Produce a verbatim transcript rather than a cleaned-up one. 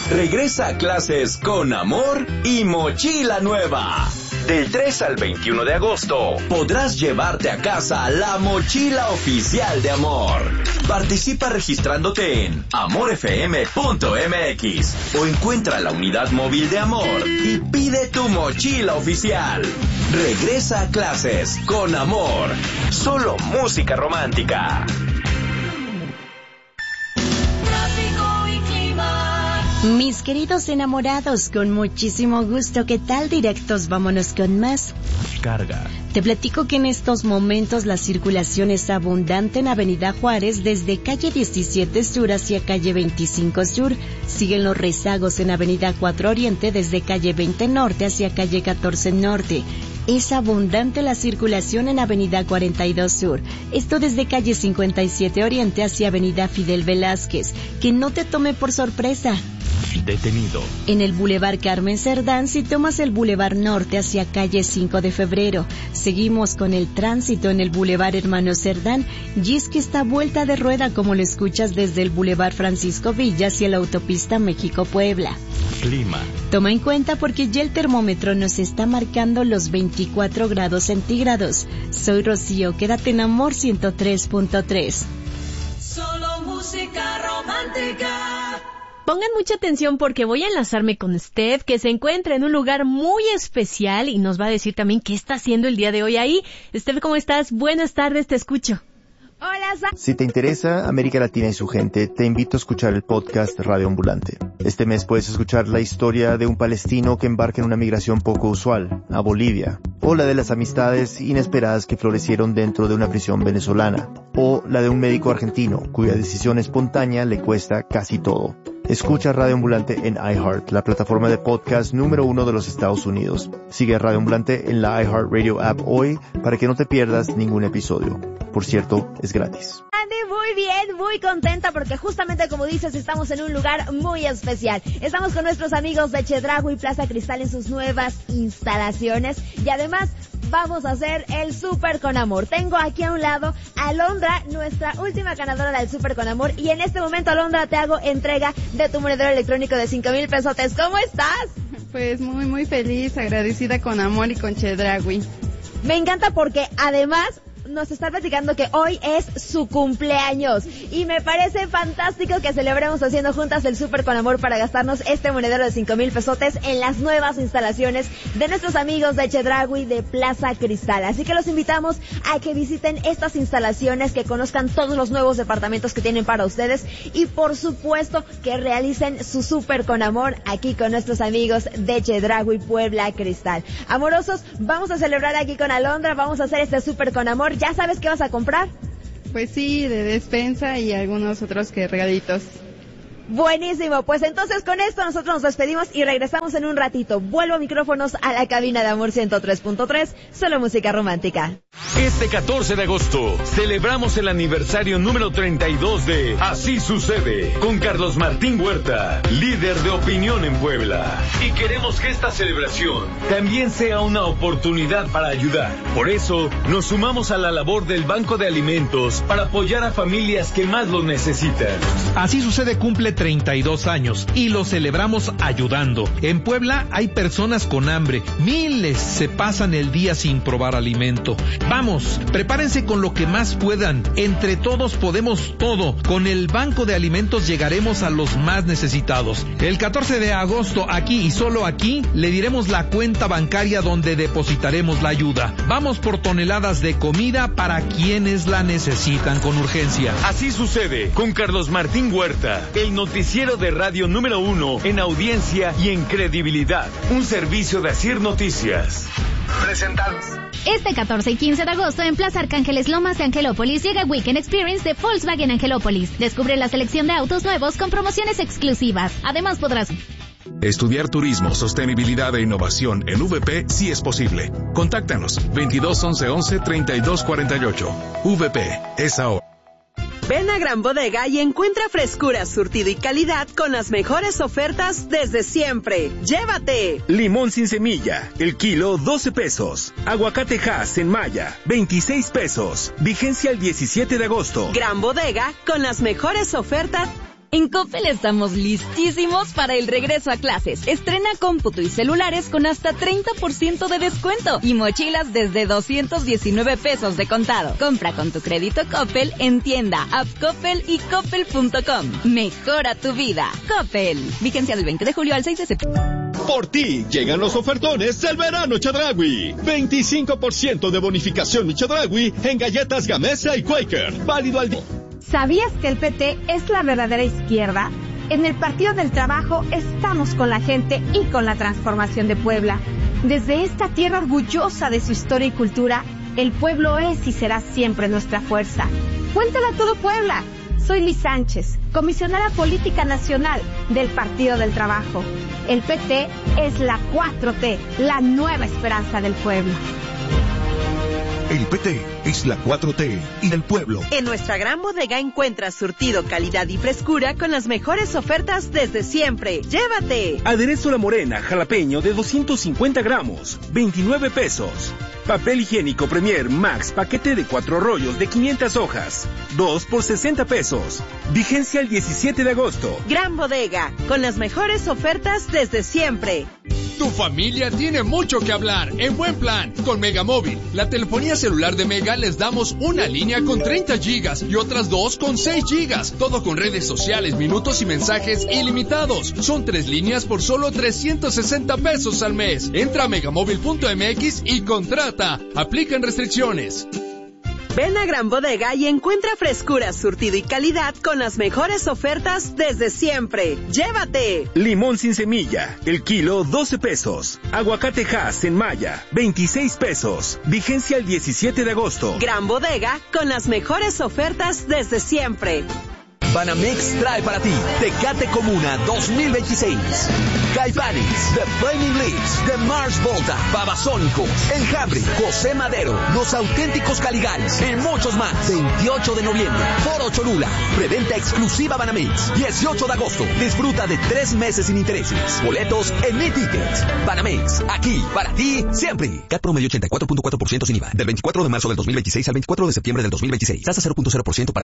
Regresa a clases con amor y mochila nueva. Del tres al veintiuno de agosto podrás llevarte a casa la mochila oficial de Amor. Participa registrándote en amor f m punto m x o encuentra la unidad móvil de Amor y pide tu mochila oficial. Regresa a clases con Amor. Solo música romántica. Mis queridos enamorados, con muchísimo gusto, ¿qué tal? Directos, vámonos con más. Carga. Te platico que en estos momentos la circulación es abundante en Avenida Juárez desde calle diecisiete Sur hacia calle veinticinco Sur. Siguen los rezagos en Avenida cuatro Oriente desde calle veinte Norte hacia calle catorce Norte. Es abundante la circulación en Avenida cuarenta y dos Sur. Esto desde calle cincuenta y siete Oriente hacia Avenida Fidel Velázquez. Que no te tome por sorpresa. Detenido. En el Boulevard Carmen Cerdán, si tomas el Boulevard Norte hacia calle cinco de febrero. Seguimos con el tránsito en el Boulevard Hermano Cerdán, y es que está vuelta de rueda como lo escuchas desde el Boulevard Francisco Villa hacia la autopista México-Puebla. Clima. Toma en cuenta porque ya el termómetro nos está marcando los veinticuatro grados centígrados. Soy Rocío, quédate en Amor ciento tres punto tres. Solo música romántica. Pongan mucha atención porque voy a enlazarme con Steph, que se encuentra en un lugar muy especial y nos va a decir también qué está haciendo el día de hoy ahí. Steph, ¿cómo estás? Buenas tardes, te escucho. Hola, Sa- Si te interesa América Latina y su gente, te invito a escuchar el podcast Radio Ambulante. Este mes puedes escuchar la historia de un palestino que embarca en una migración poco usual, a Bolivia, o la de las amistades inesperadas que florecieron dentro de una prisión venezolana, o la de un médico argentino cuya decisión espontánea le cuesta casi todo. Escucha Radio Ambulante en iHeart, la plataforma de podcast número uno de los Estados Unidos. Sigue Radio Ambulante en la iHeartRadio app hoy para que no te pierdas ningún episodio. Por cierto, es gratis. Andy, muy bien, muy contenta porque justamente como dices, estamos en un lugar muy especial. Estamos con nuestros amigos de Chedraui y Plaza Cristal en sus nuevas instalaciones y además vamos a hacer el Súper con Amor. Tengo aquí a un lado a Alondra, nuestra última ganadora del Súper con Amor, y en este momento, Alondra, te hago entrega de tu monedero electrónico de cinco mil pesotes. ¿Cómo estás? Pues muy, muy feliz, agradecida con Amor y con Chedraui. Me encanta porque además nos está platicando que hoy es su cumpleaños y me parece fantástico que celebremos haciendo juntas el Súper con Amor para gastarnos este monedero de cinco mil pesotes en las nuevas instalaciones de nuestros amigos de Chedraui de Plaza Cristal. Así que los invitamos a que visiten estas instalaciones, que conozcan todos los nuevos departamentos que tienen para ustedes y por supuesto que realicen su Súper con Amor aquí con nuestros amigos de Chedraui Puebla Cristal. Amorosos, vamos a celebrar aquí con Alondra, vamos a hacer este Súper con Amor. ¿Ya sabes qué vas a comprar? Pues sí, de despensa y algunos otros que regalitos. Buenísimo, pues entonces con esto nosotros nos despedimos y regresamos en un ratito. Vuelvo micrófonos a la cabina de Amor ciento tres punto tres, solo música romántica. Este catorce de agosto celebramos el aniversario número treinta y dos de Así Sucede con Carlos Martín Huerta, líder de opinión en Puebla. Y queremos que esta celebración también sea una oportunidad para ayudar. Por eso nos sumamos a la labor del Banco de Alimentos para apoyar a familias que más lo necesitan. Así Sucede cumple treinta y dos años y lo celebramos ayudando. En Puebla hay personas con hambre, miles se pasan el día sin probar alimento. Vamos, prepárense con lo que más puedan. Entre todos podemos todo. Con el Banco de Alimentos llegaremos a los más necesitados. El catorce de agosto, aquí y solo aquí, le diremos la cuenta bancaria donde depositaremos la ayuda. Vamos por toneladas de comida para quienes la necesitan con urgencia. Así Sucede con Carlos Martín Huerta, el noticiero de radio número uno en audiencia y en credibilidad. Un servicio de Asir Noticias. Presentados. Este catorce y quince de agosto en Plaza Arcángeles Lomas de Angelópolis llega Weekend Experience de Volkswagen Angelópolis. Descubre la selección de autos nuevos con promociones exclusivas. Además podrás estudiar turismo, sostenibilidad e innovación en V P sí es posible. Contáctanos veintidós once once treinta y dos cuarenta y ocho. V P es ahora. Ven a Gran Bodega y encuentra frescura, surtido y calidad con las mejores ofertas desde siempre. ¡Llévate! Limón sin semilla, el kilo doce pesos. Aguacate Hass en Maya, veintiséis pesos. Vigencia el diecisiete de agosto. Gran Bodega con las mejores ofertas. En Coppel estamos listísimos para el regreso a clases. Estrena cómputo y celulares con hasta treinta por ciento de descuento y mochilas desde doscientos diecinueve pesos de contado. Compra con tu crédito Coppel en tienda, app Coppel y coppel punto com. Mejora tu vida. Coppel. Vigencia del veinte de julio al seis de septiembre. Por ti llegan los ofertones del verano Chedraui. veinticinco por ciento de bonificación Chedraui en galletas Gamesa y Quaker. Válido al día. ¿Sabías que el P T es la verdadera izquierda? En el Partido del Trabajo estamos con la gente y con la transformación de Puebla. Desde esta tierra orgullosa de su historia y cultura, el pueblo es y será siempre nuestra fuerza. Cuéntala a todo Puebla. Soy Liz Sánchez, comisionada política nacional del Partido del Trabajo. El P T es la cuatro T, la nueva esperanza del pueblo. El P T es la cuatro T y del pueblo. En nuestra gran bodega encuentras surtido, calidad y frescura con las mejores ofertas desde siempre. ¡Llévate! Aderezo La Morena jalapeño de doscientos cincuenta gramos, veintinueve pesos. Papel higiénico Premier Max paquete de cuatro rollos de quinientas hojas, dos por sesenta pesos. Vigencia el diecisiete de agosto. Gran bodega, con las mejores ofertas desde siempre. Tu familia tiene mucho que hablar en Buen Plan con Megamóvil. La telefonía celular de Mega les damos una línea con treinta gigas y otras dos con seis gigas. Todo con redes sociales, minutos y mensajes ilimitados. Son tres líneas por solo trescientos sesenta pesos al mes. Entra a megamóvil punto m x y contrata. Aplican restricciones. Ven a Gran Bodega y encuentra frescura, surtido y calidad con las mejores ofertas desde siempre. ¡Llévate! Limón sin semilla, el kilo doce pesos. Aguacate Hass en Maya, veintiséis pesos. Vigencia el diecisiete de agosto. Gran Bodega con las mejores ofertas desde siempre. Banamex trae para ti Tecate Comuna dos mil veintiséis. Caifanes, The Flaming Lips, The Mars Volta, Babasónicos, Enjambre, José Madero, Los Auténticos Caligaris y muchos más. veintiocho de noviembre, Foro Cholula. Preventa exclusiva Banamex. dieciocho de agosto. Disfruta de tres meses sin intereses. Boletos en Mi Tickets. Banamex, aquí para ti siempre. C A T promedio ochenta y cuatro punto cuatro por ciento sin I V A. Del veinticuatro de marzo del dos mil veintiséis al veinticuatro de septiembre del dos mil veintiséis. Tasa cero punto cero por ciento para